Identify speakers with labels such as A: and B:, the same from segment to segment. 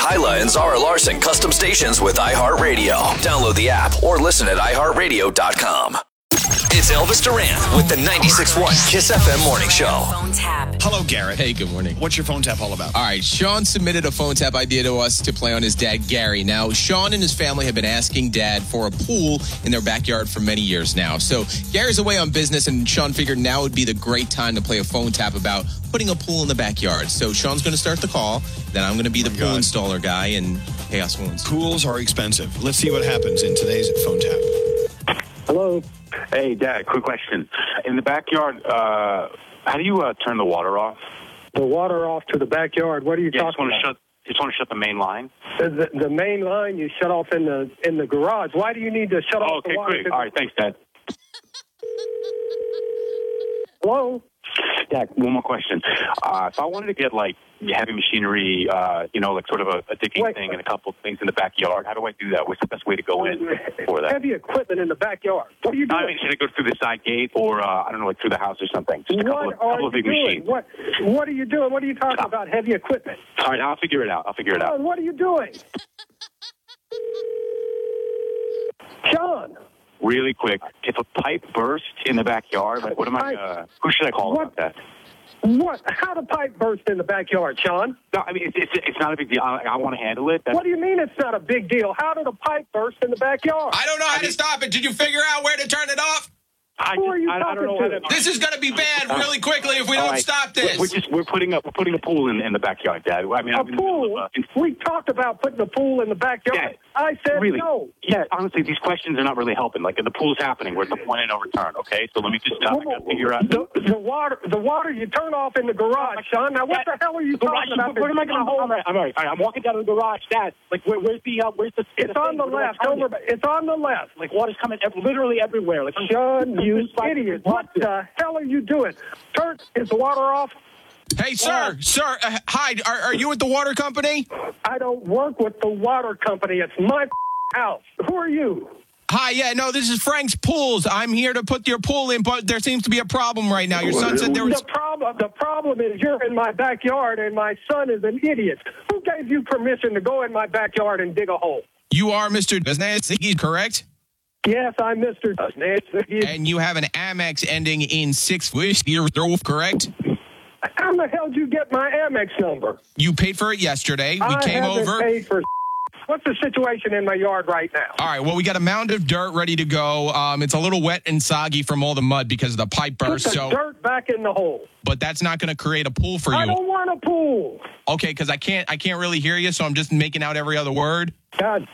A: Hyla and Zara Larson custom stations with iHeartRadio. Download the app or listen at iHeartRadio.com. It's Elvis Duran with the 96.1 Kiss FM Morning Show.
B: Phone tap.
C: Hello, Garrett.
D: Hey, good morning.
C: What's your phone tap all about?
D: All right, Sean submitted a phone tap idea to us to play on his dad, Gary. Now, Sean and his family have been asking Dad for a pool in their backyard for many years now. So, Gary's away on business, and Sean figured now would be the great time to play a phone tap about putting a pool in the backyard. So, Sean's going to start the call. Then I'm going to be the pool installer guy and pay us phones.
C: Pools are expensive. Let's see what happens in today's phone tap.
E: Hello.
F: Hey, Dad, quick question. In the backyard, how do you turn the water off?
E: The water off to the backyard. What are you talking about?
F: Just want to shut the main line.
E: The main line you shut off in the garage. Why do you need to shut off the water?
F: Okay, quick. All right, thanks, Dad.
E: Hello?
F: Dad, one more question. If I wanted to get, like, heavy machinery, like sort of a digging thing and a couple of things in the backyard, how do I do that? What's the best way to go in for that?
E: Heavy equipment in the backyard. What are you doing?
F: I mean, should I go through the side gate or, like through the house or something? Just a couple of big machines.
E: What are you doing? What are you talking about, heavy equipment?
F: All right, I'll figure it out.
E: John, what are you doing? John.
F: Really quick, if a pipe bursts in the backyard, like, what am I? Who should I call about that?
E: What? How the pipe burst in the backyard, Sean?
F: No, I mean it's not a big deal. I want to handle it.
E: What do you mean it's not a big deal? How did a pipe burst in the backyard?
D: I don't know how to stop it. Did you figure out where to turn it off?
F: I don't know.
D: This is going to be bad really quickly if we don't stop this.
F: We're putting a pool in the backyard, Dad. I mean,
E: a pool? We talked about putting a pool in the backyard.
F: Dad,
E: I said
F: really,
E: no.
F: Yeah, honestly, these questions are not really helping. Like, the pool's happening. We're at the point of no return, okay? So let me just figure out.
E: The water you turn off in the garage, Sean. Now, what the hell are you talking about?
F: Where am I going to hold it? All right. I'm walking down to the garage, Dad. Like, where's the...
E: It's on the left. It's on the left.
F: Like, water's coming literally everywhere. Like,
E: Sean, you idiot. What the hell are you doing? Is the water off?
D: Hey, sir, hi. Are you at the water company?
E: I don't work with the water company. It's my house. Who are you?
D: Hi, this is Frank's Pools. I'm here to put your pool in, but there seems to be a problem right now. Your son said there was...
E: The problem is you're in my backyard, and my son is an idiot. Who gave you permission to go in my backyard and dig a hole?
D: You are Mr. Desnansky, correct?
E: Yes, I'm Mr. Desnansky.
D: And you have an Amex ending in 6, correct?
E: How the hell did you get my Amex number?
D: You paid for it yesterday. We came over.
E: Paid for. What's the situation in my yard right now?
D: All right, well, we got a mound of dirt ready to go. It's a little wet and soggy from all the mud because of the pipe burst.
E: Put the dirt back in the hole.
D: But that's not going to create a pool for you.
E: I don't want a pool.
D: Okay, because I can't really hear you, so I'm just making out every other word.
E: God,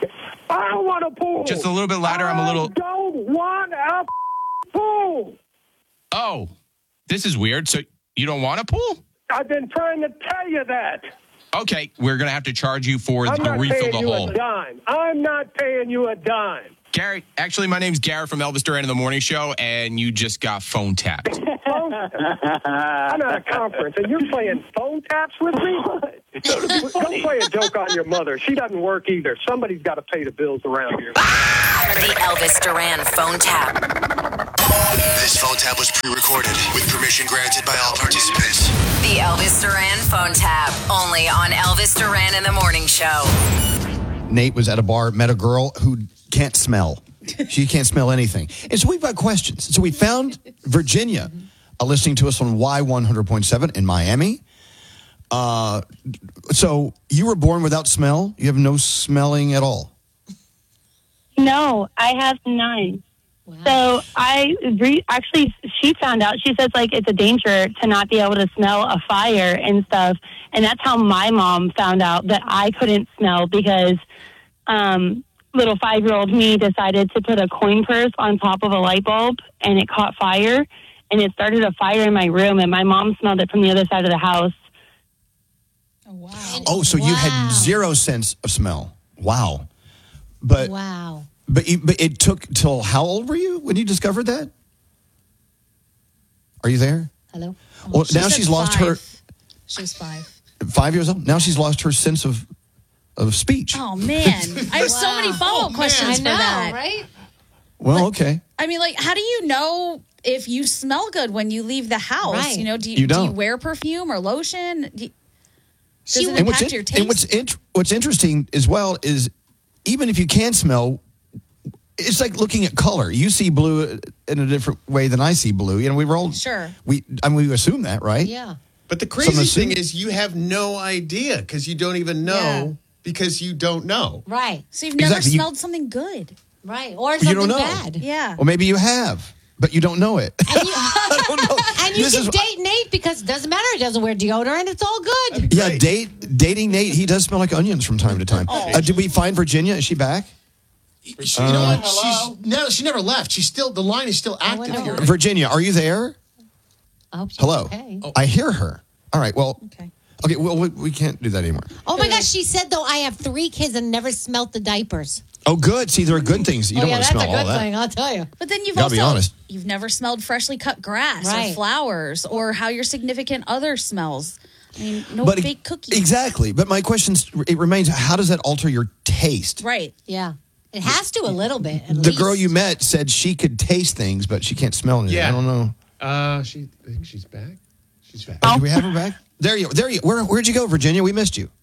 E: I don't want a pool.
D: Just a little bit louder. I
E: don't want a pool.
D: Oh, this is weird. So you don't want a pool?
E: I've been trying to tell you that.
D: Okay, we're going to have to charge you for the refill the hole.
E: I'm not paying you a dime. I'm not paying you a dime.
D: Gary, actually, my name's Garrett from Elvis Duran in the Morning Show, and you just got phone tapped.
E: I'm at a conference, and you're playing phone taps with me? Don't play a joke on your mother. She doesn't work either. Somebody's got to pay the bills around here.
B: The Elvis Duran phone tap.
G: This phone tap was pre-recorded with permission granted by all participants.
B: The Elvis Duran phone tap, only on Elvis Duran in the Morning Show.
H: Nate was at a bar, met a girl who can't smell. She can't smell anything. And so we've got questions. So we found Virginia listening to us on Y100.7 in Miami. So you were born without smell? You have no smelling at all?
I: No, I have none. Wow. So actually, she found out. She says, it's a danger to not be able to smell a fire and stuff. And that's how my mom found out that I couldn't smell because little 5-year-old me decided to put a coin purse on top of a light bulb, and it caught fire. And it started a fire in my room, and my mom smelled it from the other side of the house.
J: Oh, wow.
H: Oh, so you had zero sense of smell. Wow. But it took till how old were you when you discovered that? Are you there?
J: Hello?
H: Well, now she's lost her...
J: She was 5.
H: 5 years old? Now she's lost her sense of speech.
J: Oh, man. I have so many follow-up questions for that.
K: Right?
H: Well, okay.
J: I mean, how do you know if you smell good when you leave the house?
K: Right.
J: Do you wear perfume or lotion? Does it
H: And
J: impact your taste?
H: what's interesting as well is even if you can smell, it's like looking at color. You see blue in a different way than I see blue. You know, we were all
J: Sure.
H: We assume that, right?
K: Yeah.
L: But the crazy thing is you have no idea because you don't even know because you don't know.
K: Right.
J: So you've never
H: Exactly.
J: smelled something good.
K: Right. Or
H: You
K: something
H: don't know.
K: bad.
J: Yeah.
H: Well, maybe you have, but you don't know it.
K: And you
H: This
K: can
H: is-
K: date Nate because it doesn't matter. He doesn't wear deodorant. It's all good.
H: Yeah, dating Nate, he does smell like onions from time to time. Did we find Virginia? Is she back?
L: You know what? She never left. She's still, the line is still active here.
H: Virginia, are you there?
K: I hope she's
H: Hello.
K: okay.
H: I hear her. All right. Well. Okay. Well, we can't do that anymore.
K: Oh my gosh, she said though I have 3 kids and never smelt the diapers.
H: Oh, good. See, there are good things. You don't want to smell all
K: that's a good
H: that.
K: thing, I'll tell you.
J: But then you've
H: Gotta be
J: also
H: honest.
J: you've never smelled freshly cut grass
K: Right.
J: or flowers or how your significant other smells. I mean, no
H: But
J: fake cookies.
H: exactly. But my question it remains: how does that alter your taste?
J: Right.
K: Yeah. It has to a little bit. At
H: The
K: least.
H: girl you met said she could taste things, but she can't smell anything.
L: Yeah.
H: I don't know.
L: I think she's back. She's back.
H: Oh, do we have her back? There you. Where'd you go, Virginia? We missed you.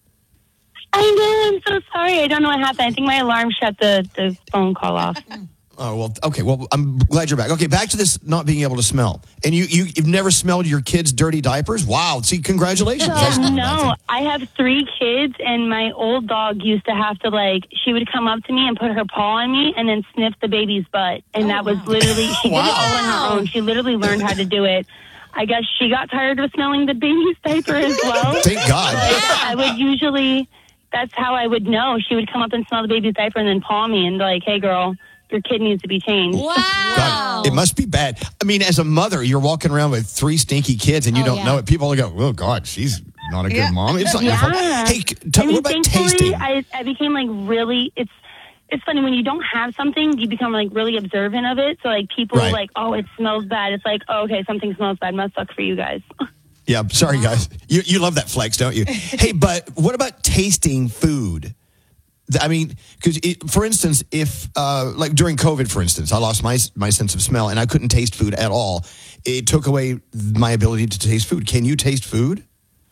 I: I know. I'm so sorry. I don't know what happened. I think my alarm shut the phone call off.
H: Oh, well, okay. Well, I'm glad you're back. Okay, back to this not being able to smell. And you've never smelled your kids' dirty diapers? Wow. See, congratulations. That's not a bad
I: No,
H: thing.
I: I have 3 kids, and my old dog used to have to, she would come up to me and put her paw on me and then sniff the baby's butt. And that was literally, she did it all on her own. She literally learned how to do it. I guess she got tired of smelling the baby's diaper as well.
H: Thank God.
I: I would usually, that's how I would know. She would come up and smell the baby's diaper and then paw me and be like, hey, girl, your kid needs to be changed.
K: Wow.
H: God, it must be bad. I mean, as a mother, you're walking around with 3 stinky kids and you don't know it. People will go, oh, God, she's not a good mom. It's not your fault. Hey, what about tasting?
I: I became really, it's funny when you don't have something, you become really observant of it. So people are like, oh, it smells bad. It's like, oh, okay, something smells bad. Must suck for you guys.
H: Yeah, sorry, guys. You love that flex, don't you? Hey, but what about tasting food? I mean, because for instance, if during COVID, for instance, I lost my sense of smell and I couldn't taste food at all. It took away my ability to taste food. Can you taste food?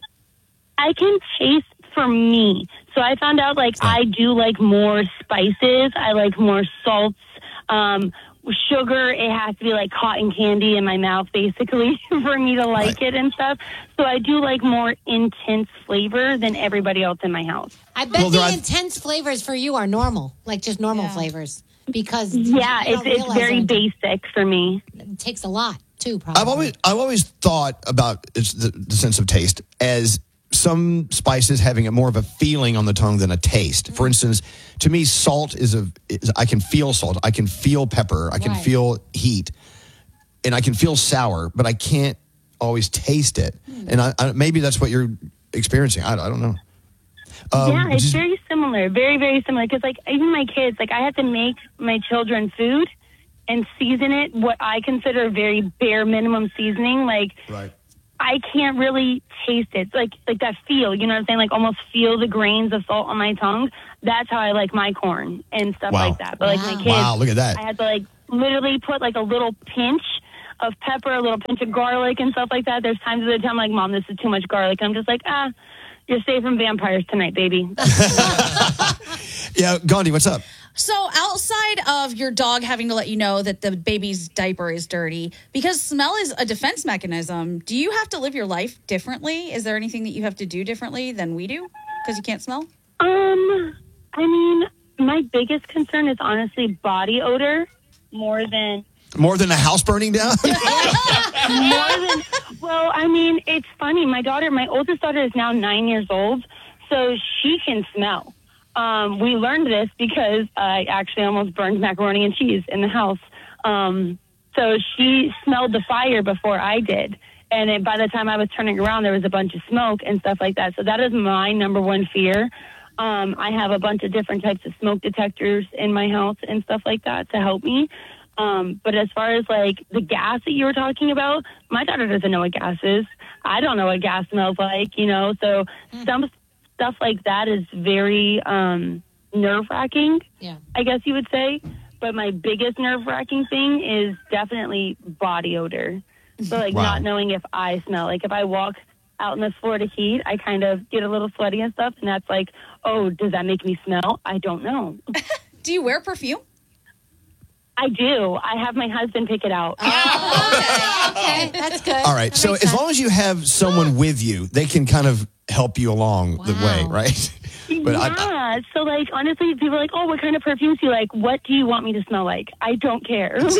I: I can taste for me. So I found out I do like more spices. I like more salts. Sugar, it has to be like cotton candy in my mouth, basically, for me to like it and stuff. So I do like more intense flavor than everybody else in my house.
K: I bet the intense flavors for you are normal, like just normal flavors, because
I: it's very basic for me.
K: It takes a lot too. Probably.
H: I've always thought about the sense of taste as some spices having more of a feeling on the tongue than a taste. For instance, to me, salt is I can feel salt. I can feel pepper. I can feel heat. And I can feel sour, but I can't always taste it. And I maybe that's what you're experiencing. I don't know.
I: Yeah, it's very similar. Very, very similar. Because, even my kids, I have to make my children food and season it what I consider very bare minimum seasoning.
H: Right.
I: I can't really taste it. Like that feel, you know what I'm saying? Almost feel the grains of salt on my tongue. That's how I like my corn and stuff like that. But my kids,
H: look at that.
I: I had to literally put a little pinch of pepper, a little pinch of garlic and stuff like that. There's times of the time I'm like, Mom, this is too much garlic. And I'm just like, you're safe from vampires tonight, baby.
H: Yeah, Gandhi, what's up?
J: So outside of your dog having to let you know that the baby's diaper is dirty, because smell is a defense mechanism, do you have to live your life differently? Is there anything that you have to do differently than we do because you can't smell?
I: I mean, my biggest concern is honestly body odor more than
H: a house burning down?
I: Well, I mean, it's funny. My oldest daughter is now 9 years old, so she can smell. We learned this because I actually almost burned macaroni and cheese in the house. So she smelled the fire before I did. And by the time I was turning around, there was a bunch of smoke and stuff like that. So that is my number one fear. I have a bunch of different types of smoke detectors in my house and stuff like that to help me. But as far as the gas that you were talking about, my daughter doesn't know what gas is. I don't know what gas smells like, so some stuff like that is very nerve-wracking, I guess you would say. But my biggest nerve-wracking thing is definitely body odor. So, not knowing if I smell. If I walk out in the Florida heat, I kind of get a little sweaty and stuff. And that's like, oh, does that make me smell? I don't know.
J: Do you wear perfume?
I: I do. I have my husband pick it out.
K: Okay, that's good.
H: All right. So as long as you have someone with you, they can kind of help you along the way, right? But
I: yeah. So, like, honestly, people are like, oh, what kind of perfumes do you like? What do you want me to smell like? I don't care. Don't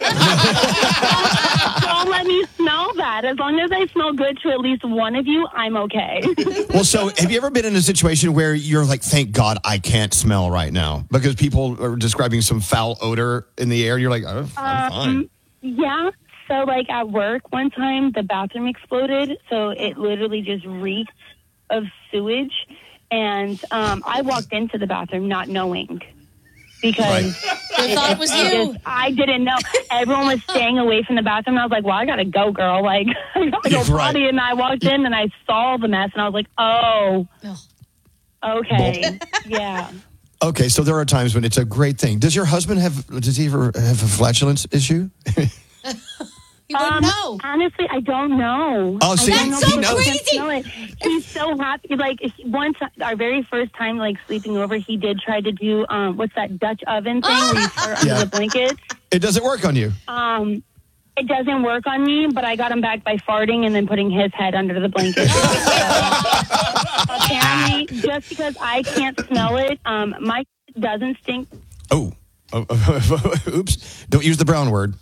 I: let me smell that. As long as I smell good to at least one of you, I'm okay.
H: Well, so have you ever been in a situation where you're like, thank God I can't smell right now? Because people are describing some foul odor in the air. You're like, oh, I'm fine.
I: Yeah. So, like, at work one time, the bathroom exploded. So it literally just reeked of sewage. And I walked into the bathroom not knowing because
J: they thought it was you.
I: I didn't know. Everyone was staying away from the bathroom. I was like, well, I got to go, girl. Like, I got to go potty. And I walked in and I saw the mess and I was like, oh, okay. Yeah.
H: Okay, so there are times when it's a great thing. Does your husband does he ever have a flatulence issue?
K: You wouldn't know.
I: Honestly, I don't know.
H: Oh, see,
K: that's so crazy.
I: He's so happy. Like, once, our very first time, like, sleeping over, he did try to do, what's that Dutch oven thing where you fart under the blankets?
H: It doesn't work on you.
I: It doesn't work on me, but I got him back by farting and then putting his head under the blanket. Apparently, just because I can't smell it, my doesn't stink.
H: Oh. Oops. Don't use the brown word.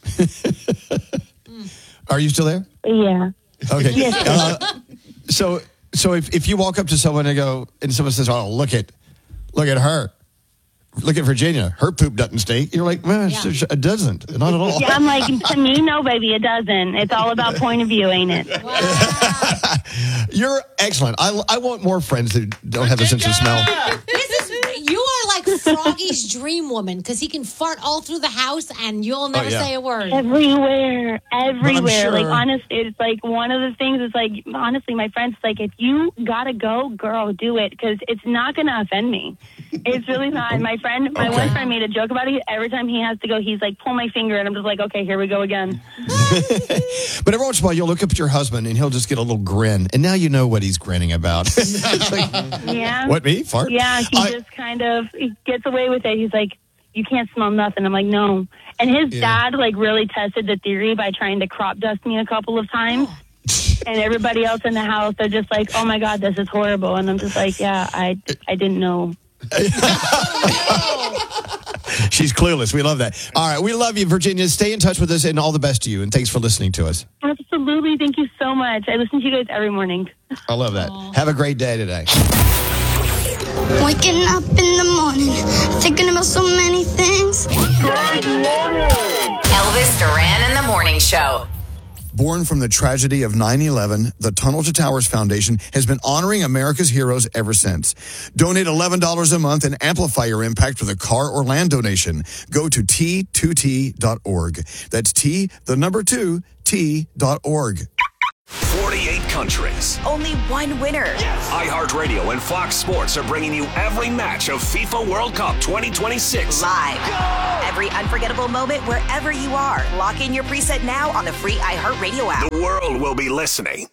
H: Are you still there?
I: Yeah.
H: Okay.
I: Yes.
H: So if you walk up to someone and someone says, "Oh, look at her, look at Virginia, her poop doesn't stink," you're like, "Man, it doesn't, not at all."
I: Yeah, I'm like, to me, no, baby, it doesn't. It's all about point of view, ain't it?
K: Wow.
H: You're excellent. I want more friends that don't have a sense of smell.
K: You are like Froggy's dream woman because he can fart all through the house and you'll never say a word.
I: Everywhere.
H: Sure.
I: Like, honestly, it's like one of the things is like, honestly, my friends, like, if you gotta go, girl, do it because it's not going to offend me. It's really not. My one friend made a joke about it. Every time he has to go, he's like, pull my finger, and I'm just like, okay, here we go again.
H: But every once in a while, you'll look up at your husband and he'll just get a little grin, and now you know what he's grinning about.
I: Yeah.
H: What, me? Fart?
I: Yeah, he gets away with it. He's like, you can't smell nothing. I'm like, no. And his dad, like, really tested the theory by trying to crop dust me a couple of times. And everybody else in the house, they're just like, oh, my God, this is horrible. And I'm just like, yeah, I didn't know.
H: She's clueless. We love that. All right. We love you, Virginia. Stay in touch with us, and all the best to you. And thanks for listening to us.
I: Absolutely. Thank you so much. I listen to you guys every morning.
H: I love that. Have a great day today.
M: Waking up in the morning, thinking about so many things.
B: Good morning. Elvis Duran in the Morning Show.
H: Born from the tragedy of 9/11, the Tunnel to Towers Foundation has been honoring America's heroes ever since. Donate $11 a month and amplify your impact with a car or land donation. Go to T2T.org. That's T2T.org.
A: 48 countries.
B: Only one winner.
A: iHeartRadio and Fox Sports are bringing you every match of FIFA World Cup 2026.
B: Live. Every unforgettable moment wherever you are. Lock in your preset now on the free iHeartRadio app.
A: The world will be listening.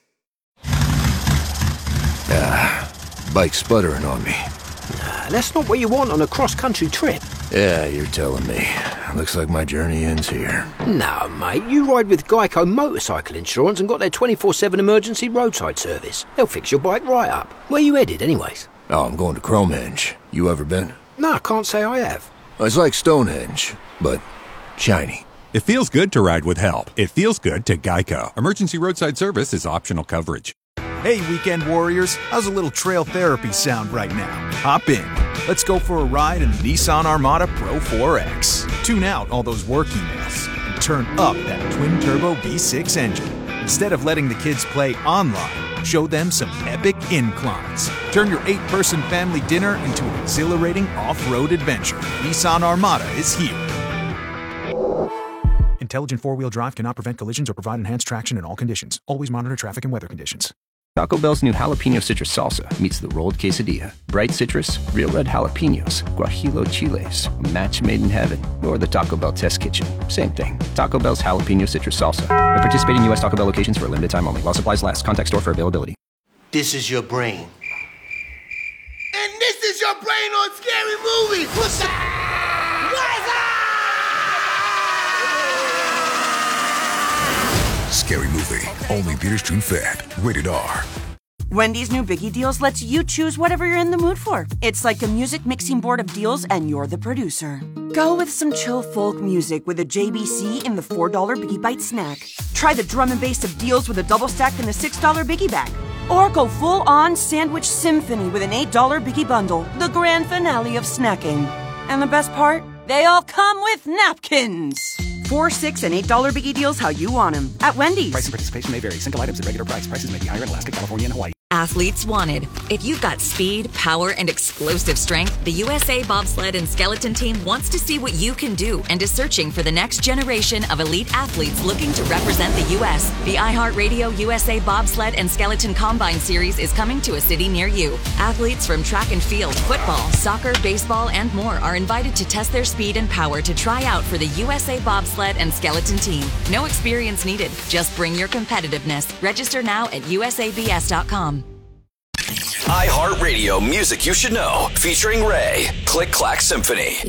N: Bike sputtering on me.
O: That's not what you want on a cross-country trip.
N: Yeah, you're telling me. Looks like my journey ends here.
O: No, mate. You ride with Geico Motorcycle Insurance and got their 24/7 emergency roadside service. They'll fix your bike right up. Where you headed, anyways?
N: Oh, I'm going to Cromhenge. You ever been?
O: No, I can't say I have.
N: It's like Stonehenge, but shiny.
P: It feels good to ride with help. It feels good to Geico. Emergency roadside service is optional coverage.
Q: Hey, weekend warriors, how's a little trail therapy sound right now? Hop in. Let's go for a ride in the Nissan Armada Pro 4X. Tune out all those work emails and turn up that twin-turbo V6 engine. Instead of letting the kids play online, show them some epic inclines. Turn your 8-person family dinner into an exhilarating off-road adventure. Nissan Armada is here. Intelligent four-wheel drive cannot prevent collisions or provide enhanced traction in all conditions. Always monitor traffic and weather conditions.
R: Taco Bell's new jalapeno citrus salsa meets the rolled quesadilla. Bright citrus, real red jalapenos, guajillo chiles, a match made in heaven, or the Taco Bell test kitchen. Same thing. Taco Bell's jalapeno citrus salsa. At participating U.S. Taco Bell locations for a limited time only. While supplies last. Contact store for availability.
S: This is your brain.
T: And this is your brain on Scary Movie. What's up?
U: Scary Movie. Only theaters June 5th. Rated R.
V: Wendy's new Biggie Deals lets you choose whatever you're in the mood for. It's like a music mixing board of deals, and you're the producer. Go with some chill folk music with a JBC in the $4 Biggie Bite snack. Try the drum and bass of deals with a double stack in the $6 Biggie Bag. Or go full-on sandwich symphony with an $8 Biggie Bundle, the grand finale of snacking. And the best part? They all come with napkins. $4, $6, and $8 Biggie Deals how you want them at Wendy's.
W: Price and participation may vary. Single items at regular price. Prices may be higher in Alaska, California, and Hawaii.
X: Athletes wanted. If you've got speed, power, and explosive strength, the USA Bobsled and Skeleton Team wants to see what you can do and is searching for the next generation of elite athletes looking to represent the U.S. The iHeartRadio USA Bobsled and Skeleton Combine Series is coming to a city near you. Athletes from track and field, football, soccer, baseball, and more are invited to test their speed and power to try out for the USA Bobsled and Skeleton Team. No experience needed. Just bring your competitiveness. Register now at usabs.com.
A: iHeartRadio Music You Should Know, featuring Ray. Click Clack Symphony.